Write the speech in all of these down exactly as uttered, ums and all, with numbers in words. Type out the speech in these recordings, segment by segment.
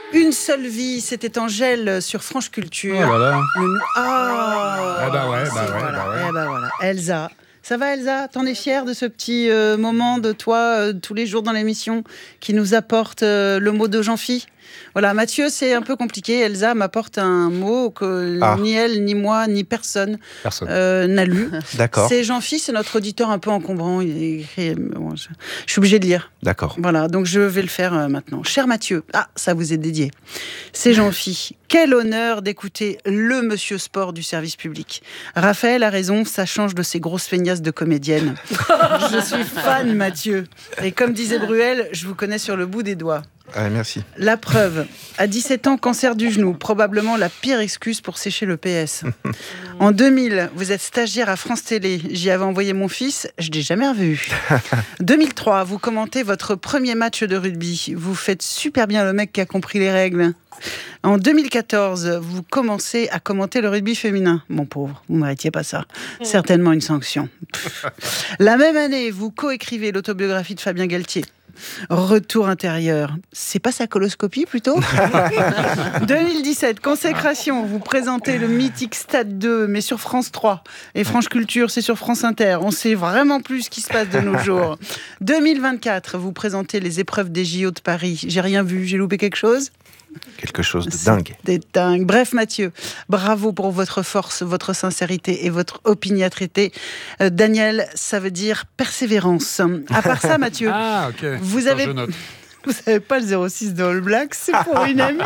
Une seule vie, c'était Angèle sur France Culture. Oh là là. Le... Ah Eh bah ouais, bah ouais, voilà. bah ouais. Eh bah voilà. Elsa. Ça va Elsa? T'en es fière de ce petit euh, moment de toi, euh, tous les jours dans l'émission, qui nous apporte euh, le mot de Jean-Phi? Voilà, Mathieu, c'est un peu compliqué. Elsa m'apporte un mot que ah. ni elle, ni moi, ni personne, personne. Euh, n'a lu. D'accord. C'est Jean-Phi, c'est notre auditeur un peu encombrant. Il écrit, bon, je, je suis obligée de lire. D'accord. Voilà, donc je vais le faire euh, maintenant. Cher Mathieu, ah, ça vous est dédié. C'est Jean-Phi. Quel honneur d'écouter le monsieur sport du service public. Raphaël a raison, ça change de ces grosses feignasses de comédienne. Je suis fan, Mathieu. Et comme disait Bruel, je vous connais sur le bout des doigts. Ah, merci. La preuve, à dix-sept ans, cancer du genou, probablement la pire excuse pour sécher le P S. En deux mille, vous êtes stagiaire à France Télé. J'y avais envoyé mon fils, je ne l'ai jamais revu. deux mille trois, vous commentez votre premier match de rugby. Vous faites super bien le mec qui a compris les règles. En deux mille quatorze, vous commencez à commenter le rugby féminin. Mon pauvre, vous ne méritiez pas ça. Certainement une sanction. La même année, vous coécrivez l'autobiographie de Fabien Galtier. Retour intérieur. C'est pas sa coloscopie plutôt? deux mille dix-sept, consécration. Vous présentez le mythique Stade deux, mais sur France trois. Et France Culture, c'est sur France Inter. On sait vraiment plus ce qui se passe de nos jours. deux mille vingt-quatre, vous présentez les épreuves des J O de Paris. J'ai rien vu, j'ai loupé quelque chose? Quelque chose de dingue. Des dingues. Bref, Mathieu, bravo pour votre force, votre sincérité et votre opiniâtreté. Euh, Daniel, ça veut dire persévérance. À part ça, Mathieu, ah, okay. vous avez... Je note. Vous savez pas le zéro six de All Black, c'est pour une amie.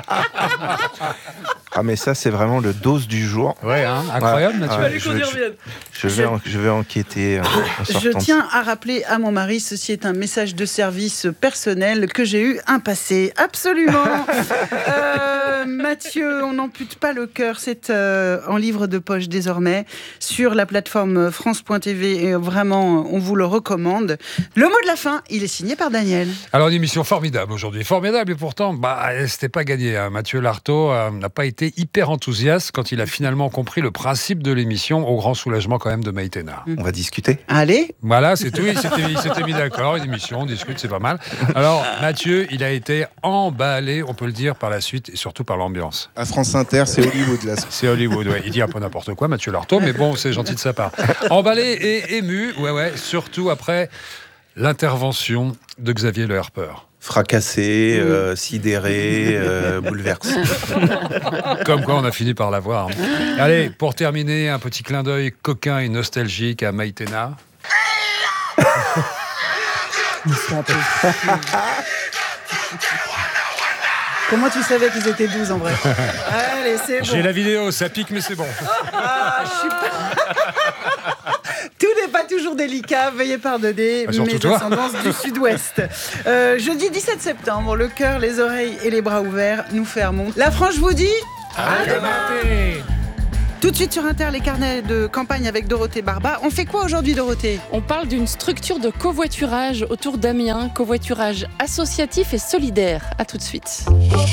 Ah mais ça c'est vraiment le dose du jour. Ouais, hein, incroyable, Mathieu. Ouais, je, je, je, vais en, je vais enquêter. En je tiens à rappeler à mon mari, ceci est un message de service personnel, que j'ai eu un passé. Absolument. euh, Mathieu, on n'ampute pas le cœur, c'est euh, en livre de poche désormais sur la plateforme France point T V et vraiment on vous le recommande. Le mot de la fin, il est signé par Daniel. Alors une émission formidable aujourd'hui, formidable et pourtant bah, c'était pas gagné. Hein. Mathieu Lartaud euh, n'a pas été hyper enthousiaste quand il a finalement compris le principe de l'émission, au grand soulagement quand même de Maïtena. On va discuter. Allez. Voilà, c'est tout, il s'était, il s'était mis d'accord, une émission, on discute, c'est pas mal. Alors Mathieu, il a été emballé, on peut le dire, par la suite et surtout par l'ambiance. À France Inter, c'est Hollywood là. C'est Hollywood, ouais. Il dit un peu n'importe quoi, Mathieu Lartaud, mais bon, c'est gentil de sa part. Emballé et ému, ouais, ouais, surtout après l'intervention de Xavier Le Harper. Fracassé, euh, sidéré, euh, bouleversé. Comme quoi, on a fini par l'avoir. Allez, pour terminer, un petit clin d'œil coquin et nostalgique à Maïtena. Comment tu savais qu'ils étaient douze en vrai? Allez, c'est bon. J'ai la vidéo, ça pique, mais c'est bon. Ah, je suis pas... Tout n'est pas toujours délicat, veuillez pardonner, bah, mes descendances du sud-ouest. Euh, jeudi dix-sept septembre, le cœur, les oreilles et les bras ouverts, nous fermons. La France vous dit... À demain. Tout de suite sur Inter, les carnets de campagne avec Dorothée Barba. On fait quoi aujourd'hui, Dorothée? On parle d'une structure de covoiturage autour d'Amiens, covoiturage associatif et solidaire. À tout de suite.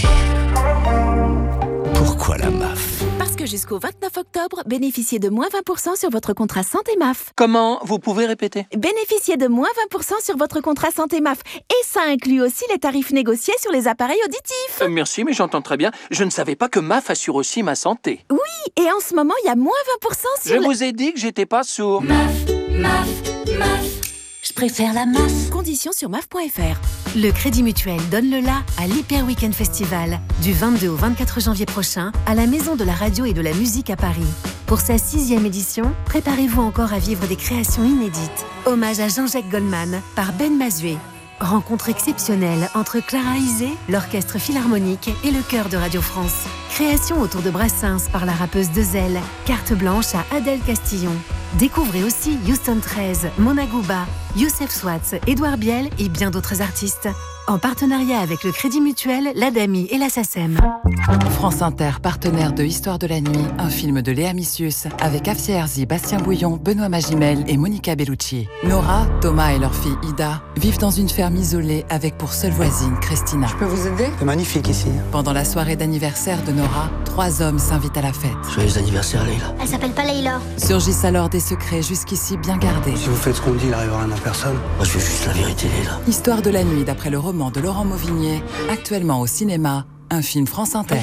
Pourquoi la M A F? Parce que jusqu'au vingt-neuf octobre, bénéficiez de moins vingt pour cent sur votre contrat santé M A F. Comment? Vous pouvez répéter? Bénéficiez de moins vingt pour cent sur votre contrat santé M A F. Et ça inclut aussi les tarifs négociés sur les appareils auditifs. Euh, merci, mais j'entends très bien. Je ne savais pas que M A F assure aussi ma santé. Oui, et en ce moment, il y a moins vingt pour cent sur... Je le... vous ai dit que j'étais pas sourd. M A F, M A F, M A F. Je préfère la M A F. Conditions sur M A F point F R. Le Crédit Mutuel donne le la à l'Hyper Weekend Festival du vingt-deux au vingt-quatre janvier prochain à la Maison de la Radio et de la Musique à Paris. Pour sa sixième édition, préparez-vous encore à vivre des créations inédites. Hommage à Jean-Jacques Goldman par Ben Mazué. Rencontre exceptionnelle entre Clara Isé, l'Orchestre Philharmonique et le Chœur de Radio France. Création autour de Brassens par la rappeuse Dezel. Carte blanche à Adèle Castillon. Découvrez aussi Houston treize, Mona Gouba, Youssef Swatz, Édouard Biel et bien d'autres artistes. En partenariat avec le Crédit Mutuel, l'Adami et la SACEM. France Inter, partenaire de Histoire de la nuit, un film de Léa Missius avec Afsia Herzi, Bastien Bouillon, Benoît Magimel et Monica Bellucci. Nora, Thomas et leur fille Ida vivent dans une ferme isolée avec pour seule voisine Christina. Je peux vous aider? C'est magnifique ici. Pendant la soirée d'anniversaire de Nora, trois hommes s'invitent à la fête. Joyeux anniversaire, Leïla. Elle s'appelle pas Leïla. Surgissent alors des secrets jusqu'ici bien gardés. Si vous faites ce qu'on dit, il arrivera rien en personne. Moi, je veux juste la vérité, Leïla. Histoire de la nuit d'après le roman de Laurent Mauvigné, actuellement au cinéma, un film France Inter.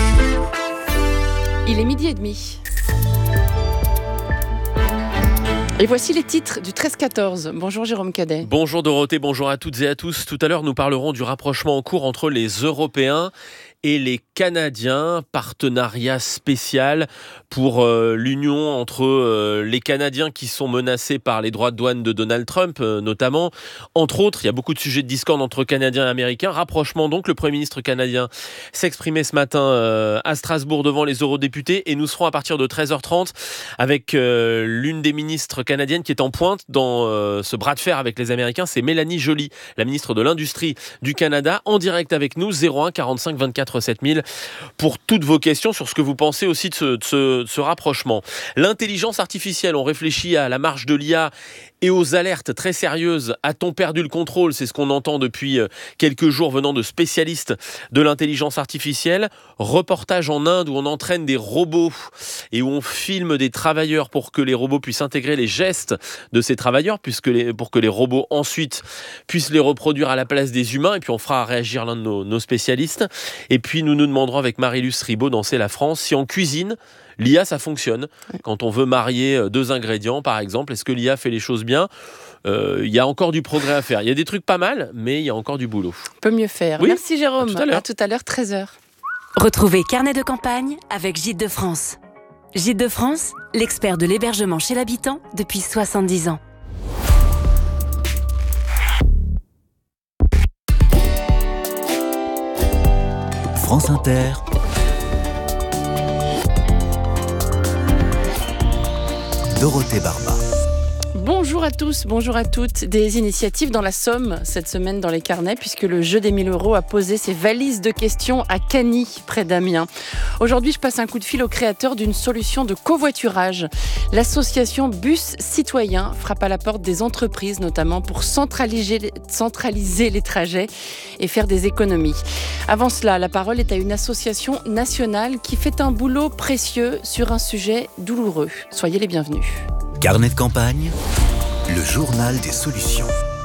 Il est midi et demi. Et voici les titres du treize quatorze. Bonjour Jérôme Cadet. Bonjour Dorothée, bonjour à toutes et à tous. Tout à l'heure, nous parlerons du rapprochement en cours entre les Européens et les Canadiens, partenariat spécial pour euh, l'union entre euh, les Canadiens qui sont menacés par les droits de douane de Donald Trump, euh, notamment. Entre autres, il y a beaucoup de sujets de discorde entre Canadiens et Américains. Rapprochement donc, le Premier ministre canadien s'exprimait ce matin euh, à Strasbourg devant les eurodéputés et nous serons à partir de treize heures trente avec euh, l'une des ministres canadiennes qui est en pointe dans euh, ce bras de fer avec les Américains, c'est Mélanie Joly, la ministre de l'Industrie du Canada, en direct avec nous, zéro un quarante-cinq vingt-quatre sept mille pour toutes vos questions sur ce que vous pensez aussi de ce, de ce, de ce rapprochement. L'intelligence artificielle, on réfléchit à la marche de l'I A et aux alertes très sérieuses. A-t-on perdu le contrôle ? C'est ce qu'on entend depuis quelques jours venant de spécialistes de l'intelligence artificielle. Reportage en Inde où on entraîne des robots et où on filme des travailleurs pour que les robots puissent intégrer les gestes de ces travailleurs, puisque les, pour que les robots ensuite puissent les reproduire à la place des humains. Et puis on fera réagir l'un de nos, nos spécialistes. Et puis nous nous demanderons avec Marie-Luce Ribaud dans C'est la France si en cuisine, l'I A, ça fonctionne. Quand on veut marier deux ingrédients, par exemple, est-ce que l'I A fait les choses bien ? Euh, il y a encore du progrès à faire. Il y a des trucs pas mal, mais il y a encore du boulot. On peut mieux faire. Oui. Merci Jérôme. À tout à l'heure. À tout à l'heure, treize heures. Retrouvez Carnet de campagne avec Gîtes de France. Gîtes de France, l'expert de l'hébergement chez l'habitant depuis soixante-dix ans. France Inter. Dorothée Barba. Bonjour à tous, bonjour à toutes. Des initiatives dans la Somme cette semaine dans les carnets puisque le jeu des mille euros a posé ses valises de questions à Cagny, près d'Amiens. Aujourd'hui, je passe un coup de fil au créateur d'une solution de covoiturage. L'association Bus Citoyen frappe à la porte des entreprises, notamment pour centraliser, centraliser les trajets et faire des économies. Avant cela, la parole est à une association nationale qui fait un boulot précieux sur un sujet douloureux. Soyez les bienvenus. Carnet de campagne, le journal des solutions.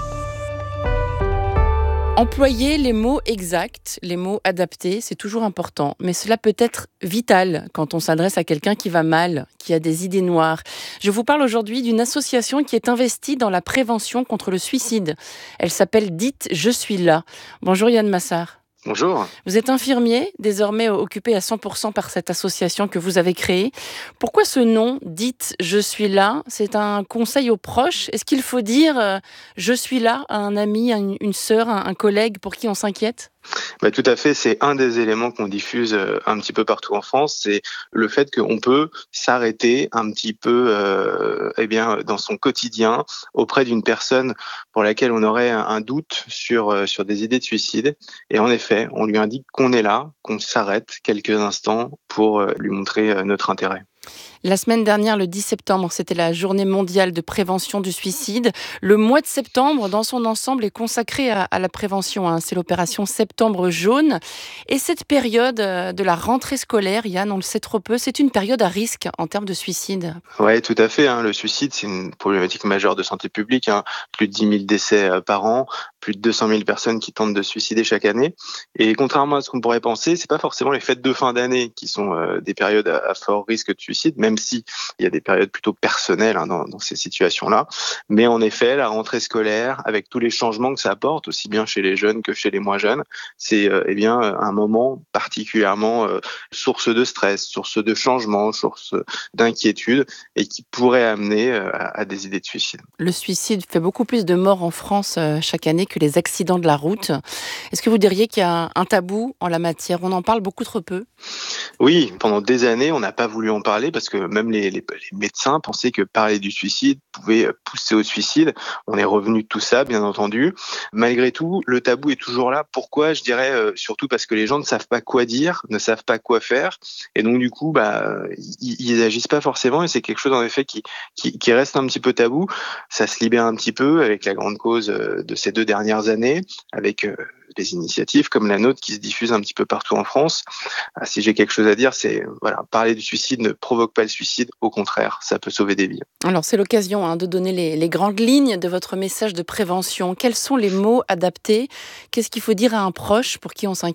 Employer les mots exacts, les mots adaptés, c'est toujours important. Mais cela peut être vital quand on s'adresse à quelqu'un qui va mal, qui a des idées noires. Je vous parle aujourd'hui d'une association qui est investie dans la prévention contre le suicide. Elle s'appelle Dites Je suis là. Bonjour Yann Massard. Bonjour. Vous êtes infirmier, désormais occupé à cent pour cent par cette association que vous avez créée. Pourquoi ce nom, Dites Je suis là ? C'est un conseil aux proches ? Est-ce qu'il faut dire euh, Je suis là à un ami, à une, une sœur, un, un collègue pour qui on s'inquiète ? Bah, tout à fait, c'est un des éléments qu'on diffuse euh, un petit peu partout en France, c'est le fait qu'on peut s'arrêter un petit peu euh, eh bien, dans son quotidien auprès d'une personne pour laquelle on aurait un, un doute sur, euh, sur des idées de suicide. Et en effet, on lui indique qu'on est là, qu'on s'arrête quelques instants pour euh, lui montrer euh, notre intérêt. La semaine dernière, le dix septembre, c'était la journée mondiale de prévention du suicide. Le mois de septembre, dans son ensemble, est consacré à, à la prévention. Hein. C'est l'opération Septembre jaune. Et cette période de la rentrée scolaire, Yann, on le sait trop peu, c'est une période à risque en termes de suicide. Oui, tout à fait. Hein. Le suicide, c'est une problématique majeure de santé publique. Hein. Plus de dix mille décès par an, plus de deux cent mille personnes qui tentent de se suicider chaque année. Et contrairement à ce qu'on pourrait penser, c'est pas forcément les fêtes de fin d'année qui sont euh, des périodes à, à fort risque de suicide, même si il y a des périodes plutôt personnelles hein, dans, dans ces situations-là. Mais en effet, la rentrée scolaire, avec tous les changements que ça apporte, aussi bien chez les jeunes que chez les moins jeunes, c'est euh, eh bien un moment particulièrement euh, source de stress, source de changement, source d'inquiétude et qui pourrait amener euh, à, à des idées de suicide. Le suicide fait beaucoup plus de morts en France euh, chaque année que les accidents de la route. Est-ce que vous diriez qu'il y a un tabou en la matière ? On en parle beaucoup trop peu ? Oui, pendant des années, on n'a pas voulu en parler parce que même les, les, les médecins pensaient que parler du suicide pouvait pousser au suicide. On est revenu de tout ça, bien entendu. Malgré tout, le tabou est toujours là. Pourquoi ? Je dirais euh, surtout parce que les gens ne savent pas quoi dire, ne savent pas quoi faire. Et donc, du coup, bah, ils, ils agissent pas forcément. Et c'est quelque chose, en effet, qui, qui, qui reste un petit peu tabou. Ça se libère un petit peu avec la grande cause de ces deux dernières années, avec euh, des initiatives comme la nôtre qui se diffusent un petit peu partout en France. Si j'ai quelque chose à dire, c'est voilà, parler du suicide ne provoque pas le suicide, au contraire, ça peut sauver des vies. Alors c'est l'occasion hein, de donner les, les grandes lignes de votre message de prévention. Quels sont les mots adaptés ? Qu'est-ce qu'il faut dire à un proche pour qui on s'inquiète ?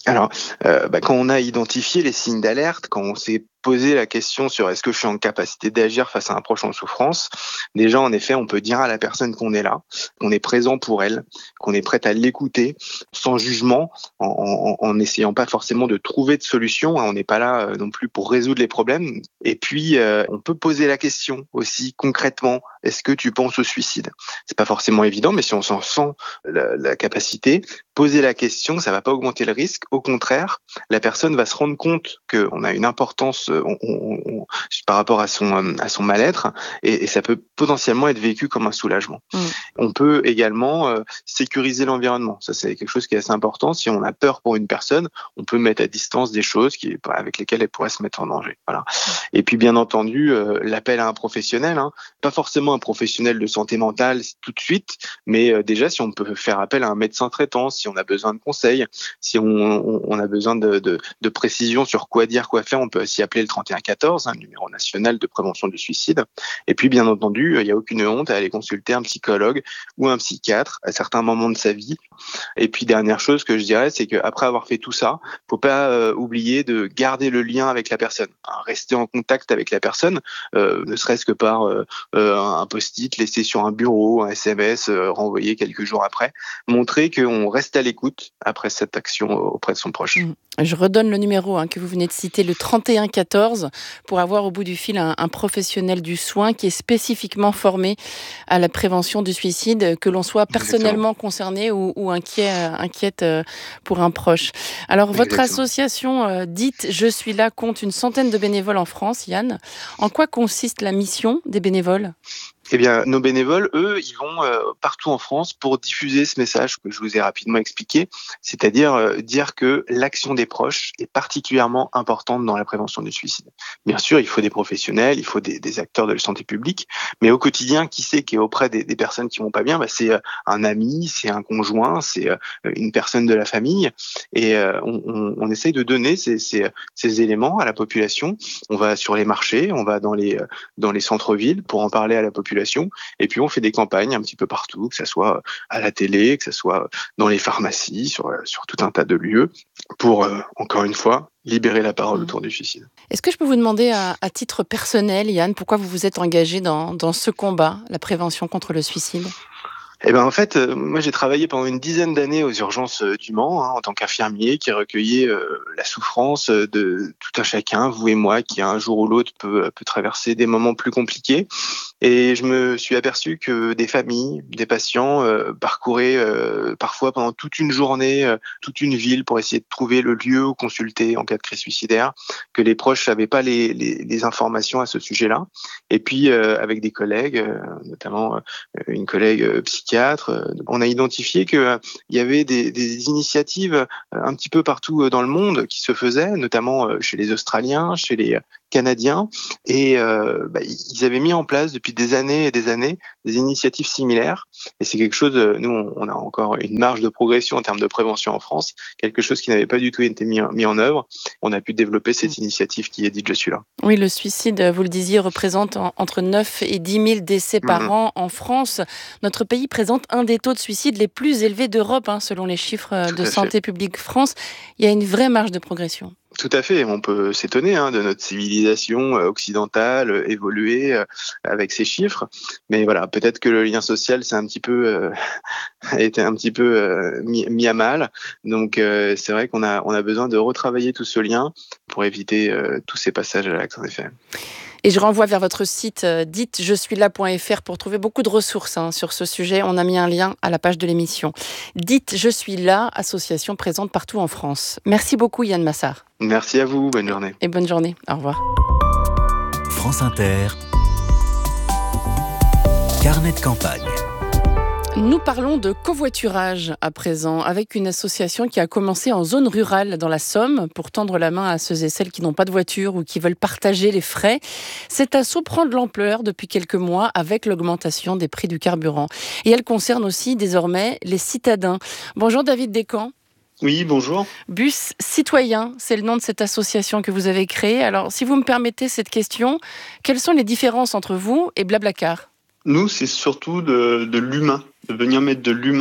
Alors, euh, bah, quand on a identifié les signes d'alerte, quand on s'est posé la question sur est-ce que je suis en capacité d'agir face à un proche en souffrance, déjà, en effet, on peut dire à la personne qu'on est là, qu'on est présent pour elle, qu'on est prête à l'écouter, sans jugement, en, en, en n'essayant pas forcément de trouver de solution. On n'est pas là euh, non plus pour résoudre les problèmes. Et puis, euh, on peut poser la question aussi concrètement, est-ce que tu penses au suicide ? C'est pas forcément évident, mais si on s'en sent la, la capacité, poser la question, ça va pas augmenter le risque. Au contraire, la personne va se rendre compte qu'on a une importance on, on, on, par rapport à son, à son mal-être, et, et ça peut potentiellement être vécu comme un soulagement. Mmh. On peut également euh, sécuriser l'environnement. Ça, c'est quelque chose qui est assez important. Si on a peur pour une personne, on peut mettre à distance des choses qui, avec lesquelles elle pourrait se mettre en danger. Voilà. Et puis, bien entendu, euh, l'appel à un professionnel, hein, pas forcément un professionnel de santé mentale tout de suite, mais euh, déjà, si on peut faire appel à un médecin traitant, si on a besoin de conseils, si on, on, on a besoin de, de, de précision sur quoi dire, quoi faire, on peut aussi appeler le trente et un quatorze, hein, le numéro national de prévention du suicide. Et puis, bien entendu, il n'y a aucune honte à aller consulter un psychologue ou un psychiatre à certains moments de sa vie. Et puis, dernière chose que je dirais, c'est qu'après avoir fait tout ça, faut pas euh, oublier de garder le lien avec la personne, hein, rester en contact avec la personne, euh, ne serait-ce que par euh, un post-it laissé sur un bureau, un S M S euh, renvoyé quelques jours après, montrer qu'on reste à l'écoute après cette action auprès de son proche. Je redonne le numéro hein, que vous venez de citer, le trente et un quatorze, pour avoir au bout du fil un, un professionnel du soin qui est spécifiquement formé à la prévention du suicide, que l'on soit personnellement Exactement. concerné ou, ou inquiet, euh, inquiète euh, pour un proche. Alors, votre Exactement. association euh, dite « Je suis là » compte une centaine de bénévoles en France, Yann. En quoi consiste la mission des bénévoles ? Eh bien, nos bénévoles, eux, ils vont euh, partout en France pour diffuser ce message que je vous ai rapidement expliqué, c'est-à-dire euh, dire que l'action des proches est particulièrement importante dans la prévention du suicide. Bien sûr, il faut des professionnels, il faut des, des acteurs de la santé publique, mais au quotidien, qui c'est qui est auprès des, des personnes qui vont pas bien ? Bah, c'est euh, un ami, c'est un conjoint, c'est euh, une personne de la famille, et euh, on, on, on essaye de donner ces, ces, ces éléments à la population. On va sur les marchés, on va dans les, dans les centres-villes pour en parler à la population. Et puis on fait des campagnes un petit peu partout, que ce soit à la télé, que ce soit dans les pharmacies, sur, sur tout un tas de lieux, pour, euh, encore une fois, libérer la parole mmh. autour du suicide. Est-ce que je peux vous demander à, à titre personnel, Yann, pourquoi vous vous êtes engagé dans, dans ce combat, la prévention contre le suicide ? Eh ben en fait, euh, moi j'ai travaillé pendant une dizaine d'années aux urgences euh, du Mans hein, en tant qu'infirmier qui recueillait euh, la souffrance de tout un chacun, vous et moi, qui un jour ou l'autre peut, peut traverser des moments plus compliqués. Et je me suis aperçu que des familles, des patients euh, parcouraient euh, parfois pendant toute une journée, euh, toute une ville pour essayer de trouver le lieu où consulter en cas de crise suicidaire, que les proches n'avaient pas les, les, les informations à ce sujet-là. Et puis euh, avec des collègues, euh, notamment euh, une collègue euh, psychiatre, euh, on a identifié qu'il euh, y avait des, des initiatives euh, un petit peu partout dans le monde qui se faisaient, notamment euh, chez les Australiens, chez les Canadiens, et euh, bah, ils avaient mis en place depuis des années et des années des initiatives similaires, et c'est quelque chose, nous on a encore une marge de progression en termes de prévention en France, quelque chose qui n'avait pas du tout été mis, mis en œuvre. On a pu développer cette initiative qui est dite « Je suis là ». Oui, le suicide, vous le disiez, représente entre neuf et dix mille décès par mmh. an en France. Notre pays présente un des taux de suicide les plus élevés d'Europe, hein, selon les chiffres de Santé publique France. Il y a une vraie marge de progression. Tout à fait, on peut s'étonner hein, de notre civilisation occidentale euh, évoluer euh, avec ces chiffres, mais voilà, peut-être que le lien social c'est un petit peu euh, a été un petit peu euh, mis, mis à mal, donc euh, c'est vrai qu'on a on a besoin de retravailler tout ce lien pour éviter euh, tous ces passages à l'acte en effet. Et je renvoie vers votre site euh, dites je suis là point f r pour trouver beaucoup de ressources hein, sur ce sujet. On a mis un lien à la page de l'émission. Dites je suis là, association présente partout en France. Merci beaucoup Yann Massard. Merci à vous, bonne journée. Et bonne journée, au revoir. France Inter, carnet de campagne. Nous parlons de covoiturage à présent, avec une association qui a commencé en zone rurale dans la Somme pour tendre la main à ceux et celles qui n'ont pas de voiture ou qui veulent partager les frais. Cet assaut prend de l'ampleur depuis quelques mois avec l'augmentation des prix du carburant. Et elle concerne aussi désormais les citadins. Bonjour David Descamps. Oui, bonjour. Bus Citoyen, c'est le nom de cette association que vous avez créée. Alors, si vous me permettez cette question, quelles sont les différences entre vous et Blablacar ? Nous, c'est surtout de, de l'humain, de venir mettre de l'humain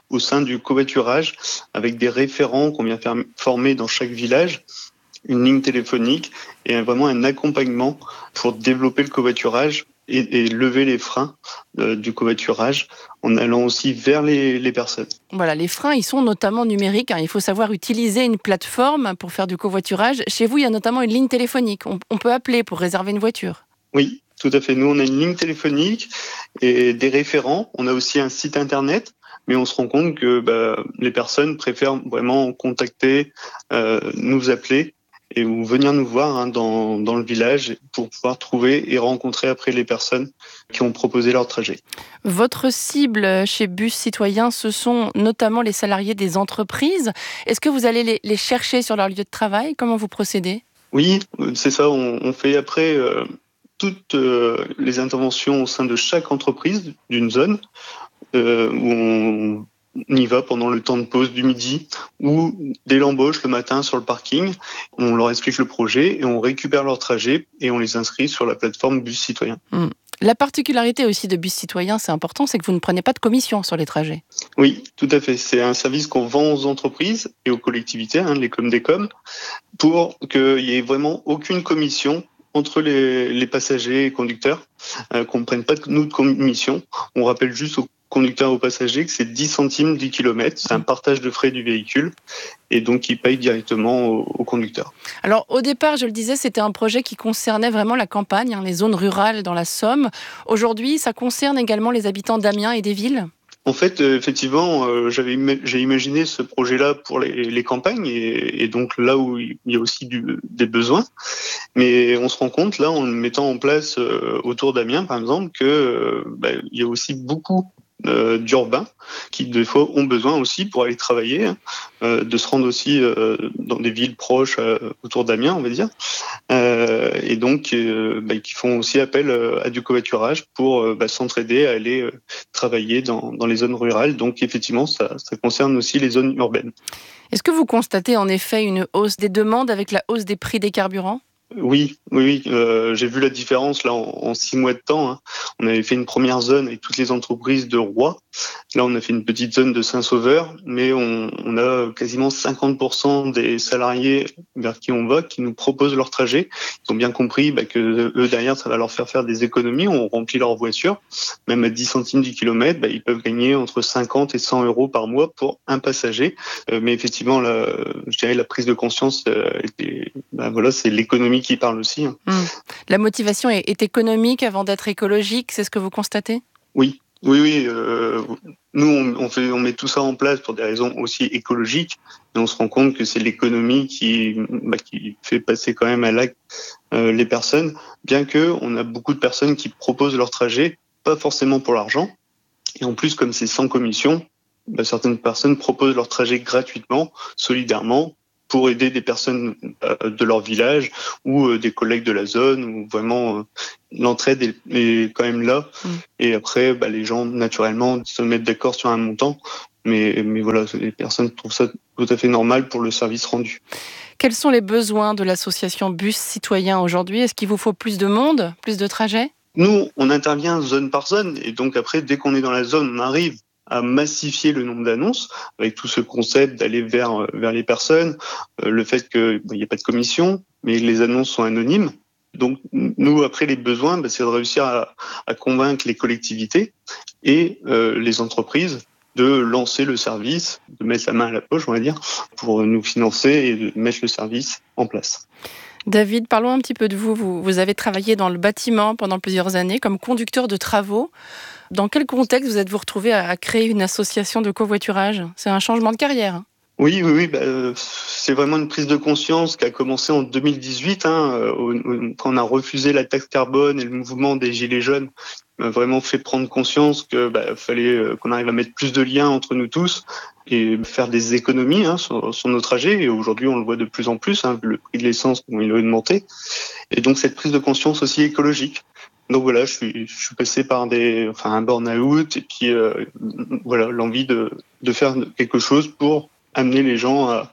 au sein du covoiturage avec des référents qu'on vient faire former dans chaque village, une ligne téléphonique et vraiment un accompagnement pour développer le covoiturage et, et lever les freins euh, du covoiturage en allant aussi vers les, les personnes. Voilà, les freins, ils sont notamment numériques. Hein. Il faut savoir utiliser une plateforme pour faire du covoiturage. Chez vous, il y a notamment une ligne téléphonique. On, on peut appeler pour réserver une voiture. Oui, tout à fait. Nous, on a une ligne téléphonique et des référents. On a aussi un site internet, mais on se rend compte que bah, les personnes préfèrent vraiment contacter, euh, nous appeler et ou venir nous voir hein, dans, dans le village pour pouvoir trouver et rencontrer après les personnes qui ont proposé leur trajet. Votre cible chez Bus Citoyen, ce sont notamment les salariés des entreprises. Est-ce que vous allez les, les chercher sur leur lieu de travail ? Comment vous procédez ? Oui, c'est ça. On, on fait après euh, toutes euh, les interventions au sein de chaque entreprise d'une zone euh, où on On y va pendant le temps de pause du midi ou dès l'embauche le matin sur le parking. On leur explique le projet et on récupère leur trajet et on les inscrit sur la plateforme Bus Citoyen. Mmh. La particularité aussi de Bus Citoyen, c'est important, c'est que vous ne prenez pas de commission sur les trajets. Oui, tout à fait. C'est un service qu'on vend aux entreprises et aux collectivités, hein, les com des com, pour qu'il n'y ait vraiment aucune commission entre les, les passagers et conducteurs, euh, qu'on ne prenne pas de, nous de commission. On rappelle juste aux conducteurs et aux passagers que c'est dix centimes du kilomètre, c'est un partage de frais du véhicule et donc ils payent directement aux, aux conducteurs. Alors au départ, je le disais, c'était un projet qui concernait vraiment la campagne, hein, les zones rurales dans la Somme. Aujourd'hui, ça concerne également les habitants d'Amiens et des villes ? En fait, euh, effectivement, euh, j'avais j'ai imaginé ce projet-là pour les, les campagnes et, et donc là où il y a aussi du, des besoins. Mais on se rend compte là, en le mettant en place euh, autour d'Amiens, par exemple, que euh, bah, il y a aussi beaucoup Euh, d'urbains qui des fois ont besoin aussi pour aller travailler euh, de se rendre aussi euh, dans des villes proches euh, autour d'Amiens on va dire euh, et donc euh, bah, qui font aussi appel euh, à du covoiturage pour euh, bah, s'entraider à aller euh, travailler dans, dans les zones rurales. Donc effectivement ça, ça concerne aussi les zones urbaines. Est-ce que vous constatez en effet une hausse des demandes avec la hausse des prix des carburants ? Oui, oui, oui. Euh, j'ai vu la différence là en, en six mois de temps. Hein. On avait fait une première zone avec toutes les entreprises de Roy. Là, on a fait une petite zone de Saint-Sauveur, mais on, on a quasiment cinquante pour cent des salariés vers qui on va qui nous proposent leur trajet. Ils ont bien compris bah, que eux derrière, ça va leur faire faire des économies. On remplit leur voiture, même à dix centimes du kilomètre, bah, ils peuvent gagner entre cinquante et cent euros par mois pour un passager. Euh, mais effectivement, là, je dirais la prise de conscience, euh, était, bah, voilà, c'est l'économie qui parle aussi. Hein. Mmh. La motivation est, est économique avant d'être écologique, c'est ce que vous constatez ? Oui, oui, oui. Euh, nous, on, on, fait, on met tout ça en place pour des raisons aussi écologiques, et on se rend compte que c'est l'économie qui, bah, qui fait passer quand même à l'acte euh, les personnes, bien que on a beaucoup de personnes qui proposent leur trajet, pas forcément pour l'argent, et en plus, comme c'est sans commission, bah, certaines personnes proposent leur trajet gratuitement, solidairement, pour aider des personnes de leur village ou des collègues de la zone, où vraiment euh, l'entraide est, est quand même là. Mmh. Et après, bah, les gens, naturellement, se mettent d'accord sur un montant. Mais, mais voilà, les personnes trouvent ça tout à fait normal pour le service rendu. Quels sont les besoins de l'association Bus Citoyen aujourd'hui ? Est-ce qu'il vous faut plus de monde, plus de trajets ? Nous, on intervient zone par zone. Et donc après, dès qu'on est dans la zone, on arrive à massifier le nombre d'annonces avec tout ce concept d'aller vers vers les personnes, euh, le fait qu'il n'y bon, ait pas de commission, mais les annonces sont anonymes. Donc nous, après, les besoins, bah, c'est de réussir à, à convaincre les collectivités et euh, les entreprises de lancer le service, de mettre la main à la poche, on va dire, pour nous financer et de mettre le service en place. David, parlons un petit peu de vous. vous. Vous avez travaillé dans le bâtiment pendant plusieurs années comme conducteur de travaux. Dans quel contexte vous êtes-vous retrouvé à créer une association de covoiturage ? C'est un changement de carrière. Hein. Oui, oui, oui. Bah, c'est vraiment une prise de conscience qui a commencé en deux mille dix-huit, hein, quand on a refusé la taxe carbone et le mouvement des Gilets jaunes m'a vraiment fait prendre conscience que bah, fallait qu'on arrive à mettre plus de liens entre nous tous et faire des économies hein, sur, sur nos trajets. Et aujourd'hui, on le voit de plus en plus, hein, le prix de l'essence, il a augmenté. Et donc, cette prise de conscience aussi écologique. Donc voilà, je suis, je suis passé par des, enfin, un burn-out et puis euh, voilà, l'envie de, de faire quelque chose pour amener les gens à,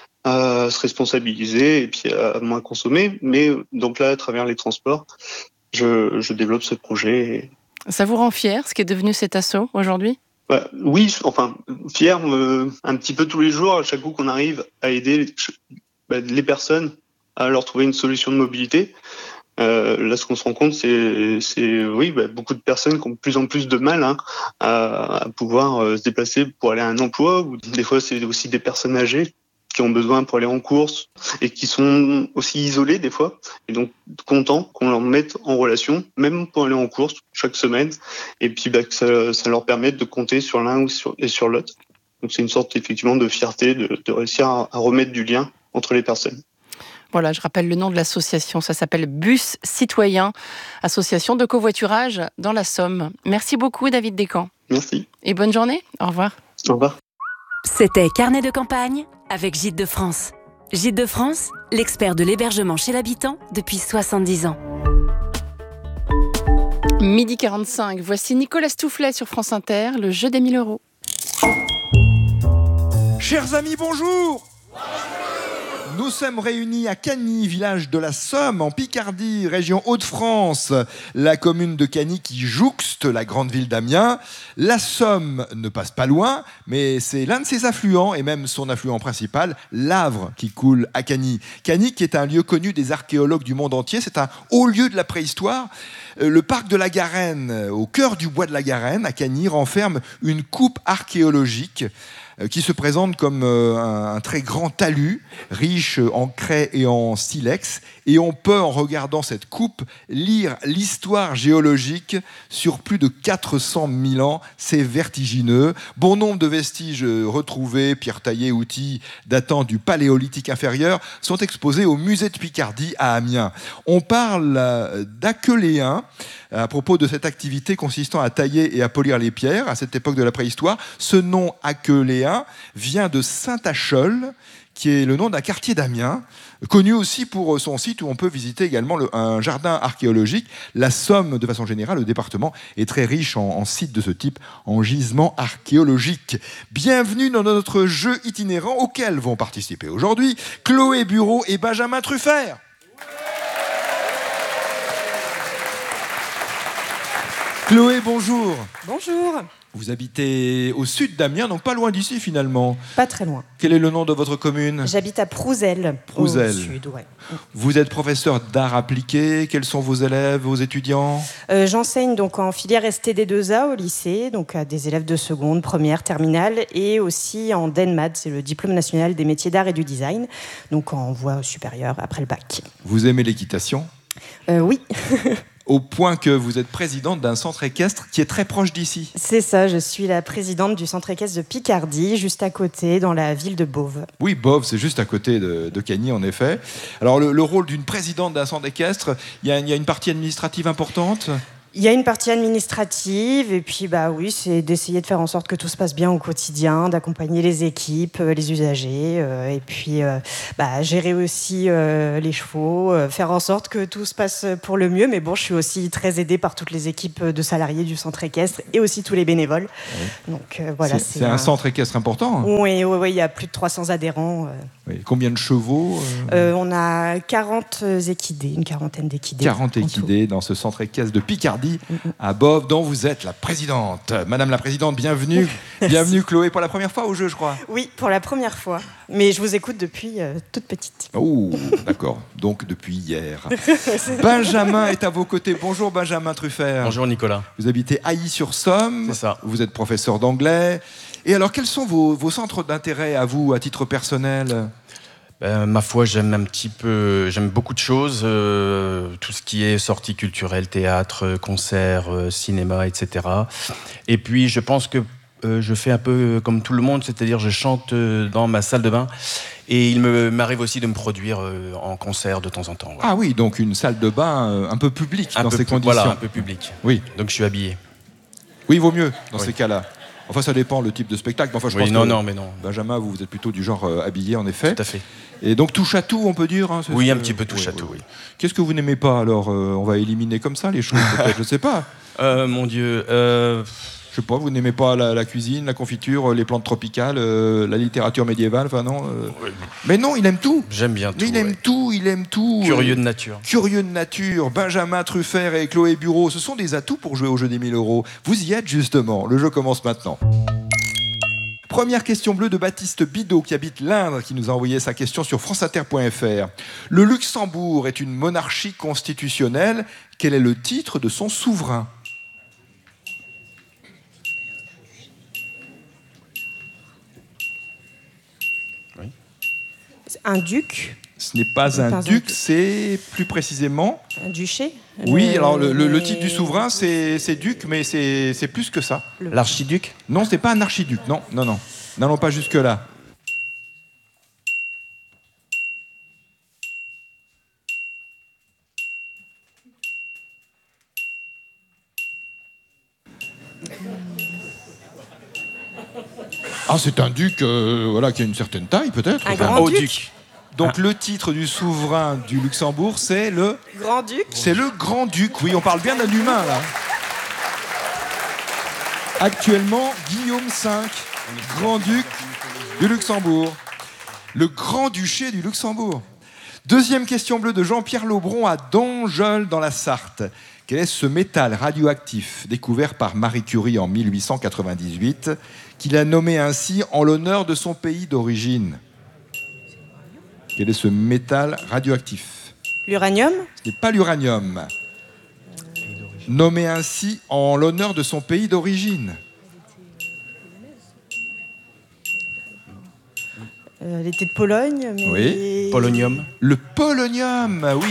à se responsabiliser et puis à moins consommer. Mais donc là, à travers les transports, je, je développe ce projet. Ça vous rend fier, ce qui est devenu cet asso aujourd'hui ? Bah, oui, enfin, fier, euh, un petit peu tous les jours, à chaque coup qu'on arrive à aider les, bah, les personnes à leur trouver une solution de mobilité. Euh, là, ce qu'on se rend compte, c'est, c'est oui, bah, beaucoup de personnes qui ont de plus en plus de mal hein, à, à pouvoir euh, se déplacer pour aller à un emploi. Ou des fois, c'est aussi des personnes âgées qui ont besoin pour aller en course et qui sont aussi isolées des fois. Et donc, contents qu'on leur mette en relation, même pour aller en course chaque semaine. Et puis, bah, que ça, ça leur permette de compter sur l'un ou sur, et sur l'autre. Donc, c'est une sorte effectivement de fierté de, de réussir à, à remettre du lien entre les personnes. Voilà, je rappelle le nom de l'association, ça s'appelle Bus Citoyen, association de covoiturage dans la Somme. Merci beaucoup David Descamps. Merci. Et bonne journée, au revoir. Au revoir. C'était Carnet de campagne avec Gîtes de France. Gîtes de France, l'expert de l'hébergement chez l'habitant depuis soixante-dix ans. Midi quarante-cinq, voici Nicolas Stoufflet sur France Inter, le jeu des mille euros. Chers amis, bonjour. Nous sommes réunis à Cagny, village de la Somme, en Picardie, région Hauts-de-France. La commune de Cagny qui jouxte la grande ville d'Amiens. La Somme ne passe pas loin, mais c'est l'un de ses affluents, et même son affluent principal, l'Avre, qui coule à Cagny. Cagny qui est un lieu connu des archéologues du monde entier. C'est un haut lieu de la préhistoire. Le parc de la Garenne, au cœur du bois de la Garenne, à Cagny, renferme une coupe archéologique qui se présente comme un, un très grand talus, riche en craie et en silex. Et on peut, en regardant cette coupe, lire l'histoire géologique sur plus de quatre cent mille ans. C'est vertigineux. Bon nombre de vestiges retrouvés, pierres taillées, outils datant du Paléolithique inférieur, sont exposés au musée de Picardie à Amiens. On parle d'aqueléen à propos de cette activité consistant à tailler et à polir les pierres à cette époque de la préhistoire. Ce nom aqueléen vient de Saint-Acheul, qui est le nom d'un quartier d'Amiens, connu aussi pour son site où on peut visiter également le, un jardin archéologique. La Somme, de façon générale, le département est très riche en, en sites de ce type, en gisements archéologiques. Bienvenue dans notre jeu itinérant auquel vont participer aujourd'hui Chloé Bureau et Benjamin Truffert. Chloé, bonjour. Bonjour. Vous habitez au sud d'Amiens, donc pas loin d'ici finalement. Pas très loin. Quel est le nom de votre commune ? J'habite à Prouzel, Prouzel. Au sud, ouais. Vous êtes professeur d'art appliqué. Quels sont vos élèves, vos étudiants ? euh, J'enseigne donc en filière S T D deux A au lycée, donc à des élèves de seconde, première, terminale, et aussi en D E N M A D, c'est le diplôme national des métiers d'art et du design, donc en voie supérieure après le bac. Vous aimez l'équitation ? euh, Oui. Au point que vous êtes présidente d'un centre équestre qui est très proche d'ici. C'est ça, je suis la présidente du centre équestre de Picardie, juste à côté, dans la ville de Beauve. Oui, Beauve, c'est juste à côté de, de Cagny, en effet. Alors, le, le rôle d'une présidente d'un centre équestre, il y, y a une partie administrative importante ? Il y a une partie administrative, et puis bah oui, c'est d'essayer de faire en sorte que tout se passe bien au quotidien, d'accompagner les équipes, les usagers, euh, et puis euh, bah, gérer aussi euh, les chevaux, euh, faire en sorte que tout se passe pour le mieux. Mais bon, je suis aussi très aidée par toutes les équipes de salariés du centre équestre et aussi tous les bénévoles. Oui. Donc euh, voilà, c'est, c'est un, un centre équestre important. Oui, oui, oui, il y a plus de trois cents adhérents. Euh. Oui. Combien de chevaux euh... Euh, On a quarante équidés, une quarantaine d'équidés. quarante équidés dans ce centre équestre de Picardie, à Beauve, dont vous êtes la présidente. Madame la présidente, bienvenue. Bienvenue Chloé, pour la première fois au jeu, je crois. Oui, pour la première fois. Mais je vous écoute depuis euh, toute petite. Oh, d'accord. Donc depuis hier. Benjamin est à vos côtés. Bonjour Benjamin Truffert. Bonjour Nicolas. Vous habitez Ailly-sur-Somme. C'est ça. Vous êtes professeur d'anglais. Et alors, quels sont vos, vos centres d'intérêt à vous, à titre personnel ? Ben, ma foi, j'aime un petit peu, j'aime beaucoup de choses, euh, tout ce qui est sorties culturelles, théâtre, concerts, euh, cinéma, et cetera. Et puis, je pense que euh, je fais un peu comme tout le monde, c'est-à-dire je chante euh, dans ma salle de bain. Et il me, m'arrive aussi de me produire euh, en concert de temps en temps. Ouais. Ah oui, donc une salle de bain euh, un peu publique un dans peu ces pu- conditions. Voilà, un peu public. Oui. Donc je suis habillé. Oui, il vaut mieux dans oui. ces cas-là. Enfin, ça dépend le type de spectacle. Enfin, je oui, pense non, que non, mais non. Benjamin, vous, vous êtes plutôt du genre euh, habillé, en effet. Tout à fait. Et donc touche à tout, on peut dire. Hein, oui, ce... un petit peu touche oui, à tout. Oui. Qu'est-ce que vous n'aimez pas alors euh, on va éliminer comme ça les choses, peut-être, je sais pas. Euh, mon Dieu. Euh... Je sais pas, vous n'aimez pas la, la cuisine, la confiture, les plantes tropicales, euh, la littérature médiévale, enfin non. Euh... Oui. Mais non, il aime tout. J'aime bien tout. Mais il aime ouais. tout, il aime tout. Curieux euh, de nature. Curieux de nature. Benjamin Truffert et Chloé Bureau, ce sont des atouts pour jouer au jeu des mille euros. Vous y êtes justement. Le jeu commence maintenant. Première question bleue de Baptiste Bidot qui habite l'Indre, qui nous a envoyé sa question sur franceinter point f r. Le Luxembourg est une monarchie constitutionnelle. Quel est le titre de son souverain ? Un duc. Ce n'est pas un Pas un duc, duc. c'est plus précisément... Un duché. Oui, Le- alors le, le- le mais- titre du souverain, c'est c'est duc, mais c'est c'est plus que ça. L'archiduc ? Non, c'est pas un archiduc, non, non, non. N'allons pas jusque-là. Ah, c'est un duc euh, voilà, qui a une certaine taille, peut-être. Un Enfin, grand Au duc. duc. Donc le titre du souverain du Luxembourg, c'est le... Grand-duc. C'est le grand-duc, oui, on parle bien d'un humain, là. Actuellement, Guillaume cinq, grand-duc du Luxembourg. Le grand-duché du Luxembourg. Deuxième question bleue de Jean-Pierre Laubron à Dongeul, dans la Sarthe. Quel est ce métal radioactif découvert par Marie Curie en mille huit cent quatre-vingt-dix-huit, qu'il a nommé ainsi en l'honneur de son pays d'origine ? Quel est ce métal radioactif ? L'uranium. Ce n'est pas l'uranium. Nommé ainsi en l'honneur de son pays d'origine. Euh, L'été de Pologne. Mais... Oui. Polonium. Le polonium, oui.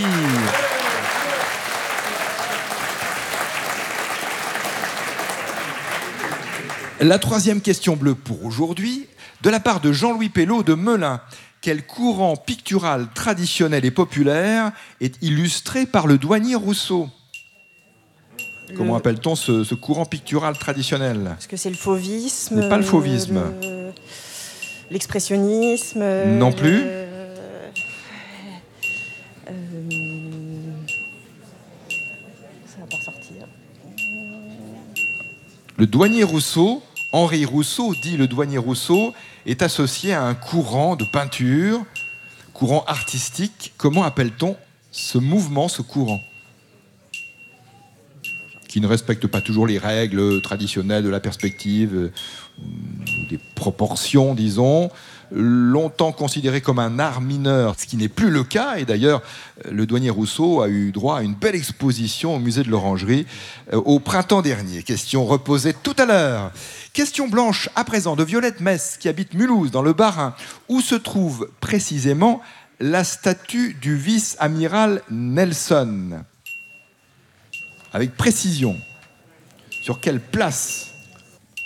La troisième question bleue pour aujourd'hui, de la part de Jean-Louis Pelleau de Melun. Quel courant pictural traditionnel et populaire est illustré par le douanier Rousseau ? Comment Le- appelle-t-on ce, ce courant pictural traditionnel ? Est-ce que c'est le fauvisme ? Ce n'est pas le fauvisme. le- L'expressionnisme. Non plus. le- euh, Ça va pas ressortir. Le douanier Rousseau, Henri Rousseau, dit le douanier Rousseau, est associé à un courant de peinture, courant artistique. Comment appelle-t-on ce mouvement, ce courant ? Qui ne respecte pas toujours les règles traditionnelles de la perspective, euh, des proportions, disons, longtemps considéré comme un art mineur, ce qui n'est plus le cas. Et d'ailleurs, le douanier Rousseau a eu droit à une belle exposition au musée de l'Orangerie euh, au printemps dernier. Question reposée tout à l'heure. Question blanche à présent de Violette Mess, qui habite Mulhouse, dans le Bas-Rhin, où se trouve précisément la statue du vice-amiral Nelson. Avec précision. Sur quelle place